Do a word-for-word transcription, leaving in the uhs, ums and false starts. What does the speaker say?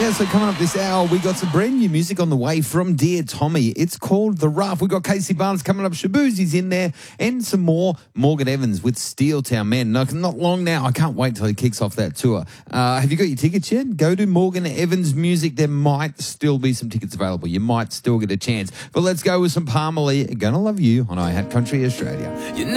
Yeah, so coming up this hour, we got some brand new music on the way from Dear Tommy. It's called The Rough. We got Casey Barnes coming up, Shabuzi's in there, and some more Morgan Evans with Steel Town. Man, no, not long now. I can't wait till he kicks off that tour. Uh, have you got your tickets yet? Go to Morgan Evans Music. There might still be some tickets available. You might still get a chance. But let's go with some Palmer Lee. Gonna Love You on iHat Country Australia.